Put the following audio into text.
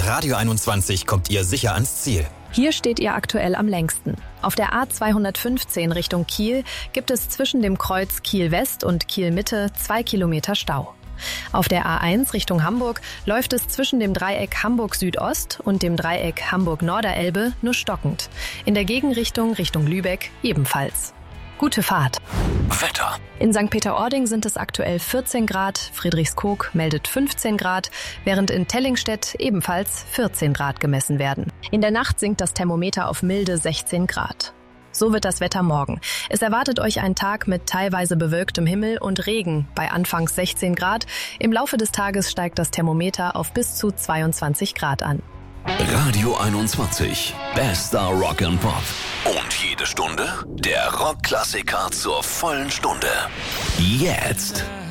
Mit Radio 21 kommt ihr sicher ans Ziel. Hier steht ihr aktuell am längsten. Auf der A215 Richtung Kiel gibt es zwischen dem Kreuz Kiel-West und Kiel-Mitte 2 Kilometer Stau. Auf der A1 Richtung Hamburg läuft es zwischen dem Dreieck Hamburg-Südost und dem Dreieck Hamburg-Norderelbe nur stockend. In der Gegenrichtung Richtung Lübeck ebenfalls. Gute Fahrt. Wetter. In St. Peter-Ording sind es aktuell 14 Grad, Friedrichskoog meldet 15 Grad, während in Tellingstedt ebenfalls 14 Grad gemessen werden. In der Nacht sinkt das Thermometer auf milde 16 Grad. So wird das Wetter morgen. Es erwartet euch ein Tag mit teilweise bewölktem Himmel und Regen bei anfangs 16 Grad. Im Laufe des Tages steigt das Thermometer auf bis zu 22 Grad an. Radio 21, bester Rock and Pop. Und jede Stunde der Rockklassiker zur vollen Stunde. Jetzt.